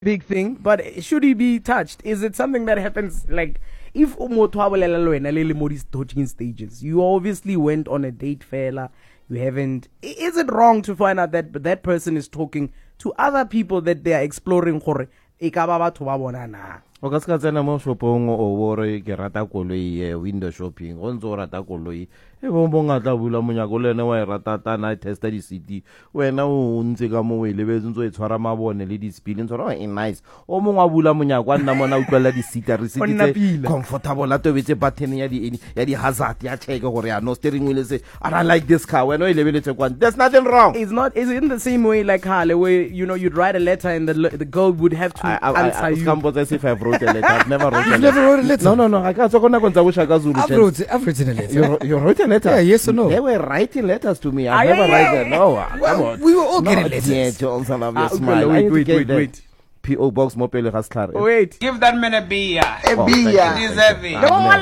big thing, but should he be touched? Is it something that happens like if Modi's talking stages? You obviously went on a date, fella. You haven't. Is it wrong to find out that that person is talking to other people that they are exploring? O ka ska tsena mo shopong o bore ke rata koloi window shopping o ntse o rata koloi e bo ngata bula monyako le ene wa e rata tana testa di city wena o ntse ka mo e lebetse ntse e tshwara mabone le di spill ntse e nice o mongwe a bula monyako a nna mona o tlwela di seat re sitse comfortable a tobetse button ya di hazard ya check gore ya no steering wheel se I don't like this car when o e lebeletse kwa there's nothing wrong. It's not. Is it in the same way like Harley where you'd write a letter and the girl would have to answer you? I've never wrote a letter. You've never wrote a letter? No. I can't talk on Zulu. I've written a letter. You wrote a letter? Yeah, yes or no? They were writing letters to me. I've never written. No, come on. We were all getting letters. Yeah, Johnson, of your smile. Wait. P.O. Box Mopele Rascar. Wait. Give that man a beer. A beer. It is heavy.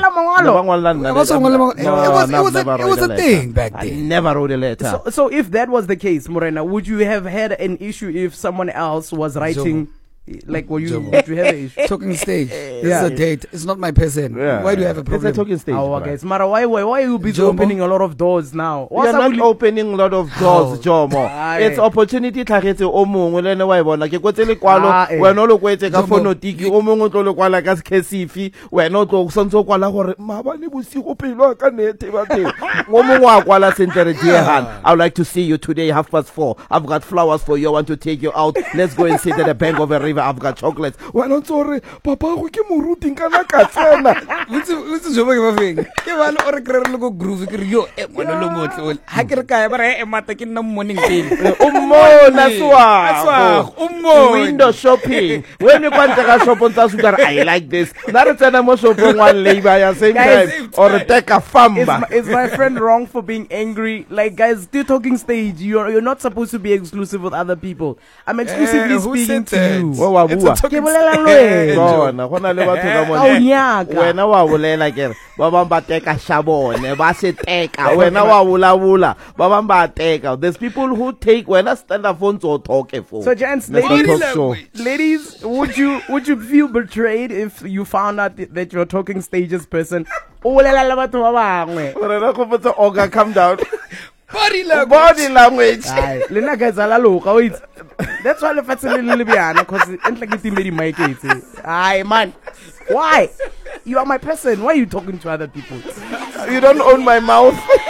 It was a thing back then. I never wrote a letter. So if that was the case, Morena, would you have had an issue if someone else was writing? Like, would you have an issue? Talking stage. This is a date. It's not my person. Yeah. Why do you have a problem? It's a talking stage. Oh, okay. Mara, why are you busy opening a lot of doors now? You're not opening a lot of doors, Jomo. It's opportunity tlhagetse o mongwe le ne wa e bona ke kwetse le kwalo wena o lo kwetse ka fonotiki o mongwe o tlo le kwala ka skesifi wena o tlo sontse o kwala gore mabane bosigo pelo ka nete ba teng o mongwe wa kwala sentere dear Han, I would like to see you today 4:30. I've got flowers for you. I want to take you out. Let's go and sit at the bank of a river. I've got chocolates. Wena tsore papa go ke moruti kana ka tsena What's jo ba feng ke bana o re kre re go groove ke re yo e mona lo motle ha ke re ka ba re e mata ke nna morning pele o mona swa window shopping when you kwanta ka shop on tsa suka I like this na re tsena mo shopong one labor ya same time or take a famba. Is my friend wrong for being angry? Like, guys, still talking stage. You're not supposed to be exclusive with other people. I'm exclusively speaking to you. Ke bolela le wena gona le batho ka mona wena wa bolela ke ba bang ba teka shabone ba se teka wena wa bulabula ba bang ba teka. There's people who take wena stand up phones or talk a phone. So gents, ladies, would you feel betrayed if you found out that you're talking stages person? O bolela le batho ba bangwe rena go botsa oga calm down. Body language. Lena guys alaloka wait. That's why le fatse le bjana cuz entle ke timedi mic etse. Ai man. Why? You are my person. Why are you talking to other people? You don't own my mouth.